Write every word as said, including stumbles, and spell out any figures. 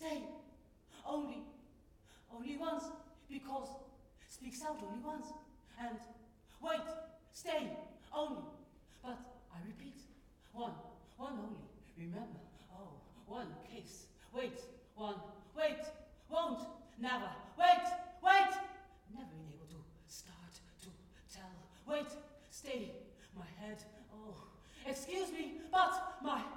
stay, only, only once, because speaks out only once, and wait, stay, only, but I repeat, one, one only, remember, oh, one case, wait, one, wait, won't, never, wait, wait, never been able to start to tell, wait, stay, my head, oh, excuse me, but my